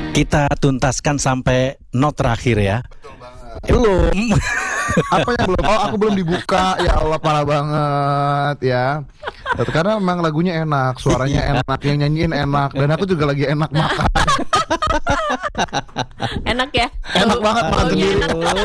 Kita tuntaskan sampai not terakhir ya. Betul banget. Belum. Apa yang belum? Oh, aku belum dibuka. Ya Allah, parah banget ya. Karena memang lagunya enak, suaranya enak, yang nyanyiin enak, dan aku juga lagi enak makan. Enak ya? Enak banget makan sendiri.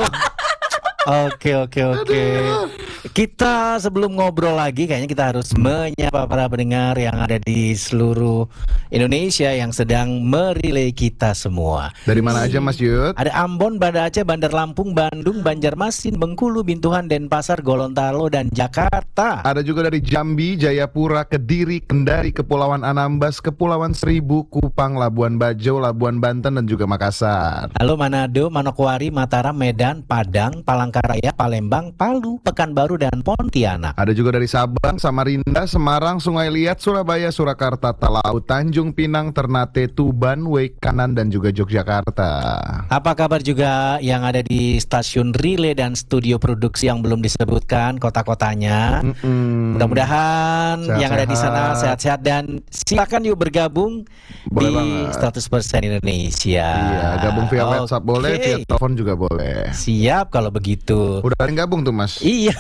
Oke. Kita sebelum ngobrol lagi, kayaknya kita harus menyapa para pendengar yang ada di seluruh Indonesia yang sedang merelay kita semua. Dari mana aja Mas Yud? Ada Ambon, Banda Aceh, Bandar Lampung, Bandung, Banjarmasin, Bengkulu, Bintuhan, Denpasar, Gorontalo, dan Jakarta. Ada juga dari Jambi, Jayapura, Kediri, Kendari, Kepulauan Anambas, Kepulauan Seribu, Kupang, Labuan Bajo, Labuan Banten, dan juga Makassar. Lalu Manado, Manokwari, Mataram, Medan, Padang, Palangkaraya, Palembang, Palu, Pekanbaru, dan Pontianak. Ada juga dari Sabang, Samarinda, Semarang, Sungai Liat, Surabaya, Surakarta, Talau, Tanjung Pinang, Ternate, Tuban, Waikanan, dan juga Yogyakarta. Apa kabar juga yang ada di stasiun relay dan studio produksi yang belum disebutkan kota-kotanya? Mudah-mudahan yang ada di sana sehat-sehat dan silakan yuk bergabung Boleh di banget. 100% Indonesia. Iya, gabung via WhatsApp boleh, via telepon juga boleh. Siap kalau begitu. Udah ada yang gabung tuh Mas. Iya.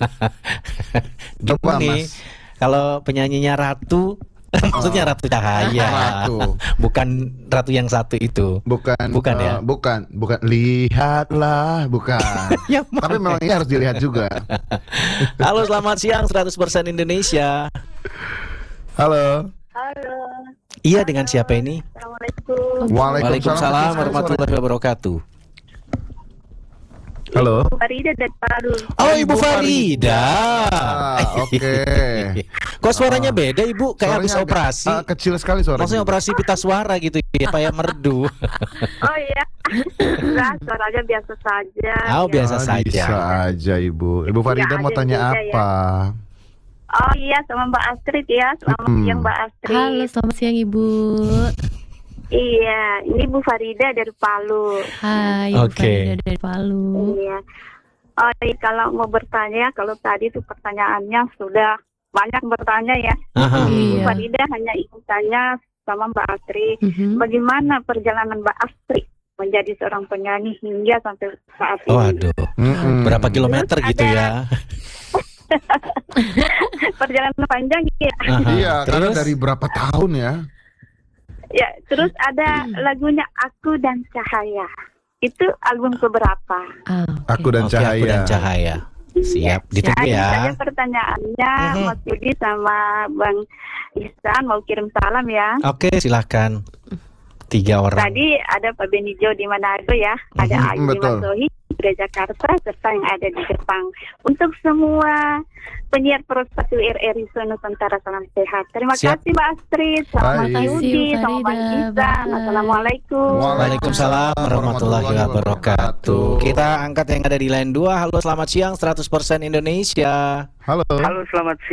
Coba, Gini, Mas. kalau penyanyinya Ratu, maksudnya Ratu Cahaya. Ratu. Bukan Ratu yang satu itu. Bukan ya? bukan lihatlah, bukan. Yang Tapi mana? memang ini harus dilihat juga. Halo, selamat siang 100% Indonesia. Halo. Halo. Iya, dengan siapa ini? Assalamualaikum. Waalaikumsalam warahmatullahi wabarakatuh. Halo. Farida dari Palu. Oh, Ibu Farida. Oke. Kok suaranya beda, Ibu? Kayak habis Suaranya agak, operasi. kecil sekali suaranya. Maksudnya operasi pita suara gitu ya, kayak merdu. Oh iya. Enggak, suaranya biasa saja. Oh, biasa saja. Bisa aja Ibu. Ibu Farida Nggak mau ada tanya yang beda, ya. apa? Oh iya, sama Mbak Astrid ya. Selamat siang Mbak Astrid. Halo, selamat siang Ibu. Iya, ini Bu Farida dari Palu. Hai, Ibu Oke. Farida dari Palu. Iya. Oh iya, kalau mau bertanya, kalau tadi tuh pertanyaannya sudah banyak bertanya ya. Aha. Bu Iya. Farida hanya ingin tanya sama Mbak Astrid, Mhm. bagaimana perjalanan Mbak Astrid menjadi seorang penyanyi hingga sampai saat ini? Waduh, berapa kilometer Terus gitu ada- ya? Perjalanan panjang ya. Aha. Iya, karena Terus? dari berapa tahun ya? Ya, terus ada lagunya Aku dan Cahaya. Itu album keberapa? Ah, Aku dan Oke, Cahaya. Aku dan Cahaya. Siap, ditunggu Jadi ya. saya pertanyaannya Mhm. Mas Yudi sama Bang Ihsan mau kirim salam ya. Oke, silahkan. 3 orang. Tadi ada Pak Benijo di Manado ya, ada Ayu di betul. Masohi di Jakarta serta yang ada di Jepang. Untuk semua penyiar Pro 1 RRI Nusantara, salam sehat. Terima Siap. kasih Mbak Astrid, sama Baik. Mas Terima Yudi, kasih, sama Bang Farida. Ihsan. Bye. Assalamualaikum. Waalaikumsalam warahmatullahi wabarakatuh. Kita angkat yang ada di line 2. Halo, selamat siang 100% Indonesia. Halo. Halo, selamat siang.